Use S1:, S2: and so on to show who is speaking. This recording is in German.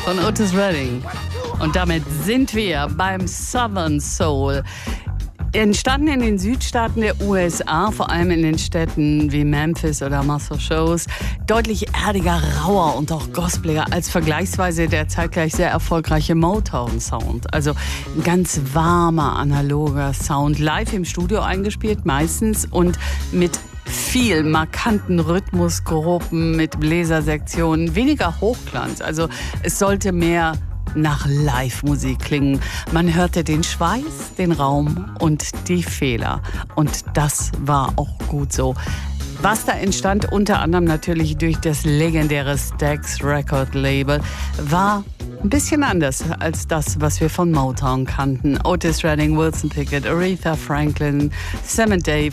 S1: von Otis Redding. Und damit sind wir beim Southern Soul. Entstanden in den Südstaaten der USA, vor allem in den Städten wie Memphis oder Muscle Shoals, deutlich erdiger, rauer und auch gospeliger als vergleichsweise der zeitgleich sehr erfolgreiche Motown-Sound. Also ein ganz warmer, analoger Sound, live im Studio eingespielt meistens und mit viel markanten Rhythmusgruppen, mit Bläsersektionen, weniger Hochglanz. Also es sollte mehr nach Live-Musik klingen. Man hörte den Schweiß, den Raum und die Fehler. Und das war auch gut so. Was da entstand, unter anderem natürlich durch das legendäre Stax Record Label, war ein bisschen anders als das, was wir von Motown kannten. Otis Redding, Wilson Pickett, Aretha Franklin, Sam and Dave,